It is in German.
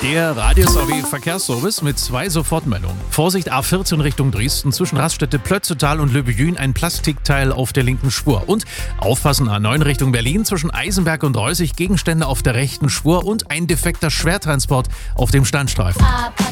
Der Radius AW Verkehrsservice mit 2 Sofortmeldungen. Vorsicht A14 Richtung Dresden zwischen Raststätte Plötzetal und Löbejün ein Plastikteil auf der linken Spur. Und aufpassen A9 Richtung Berlin zwischen Eisenberg und Reußig Gegenstände auf der rechten Spur und ein defekter Schwertransport auf dem Standstreifen.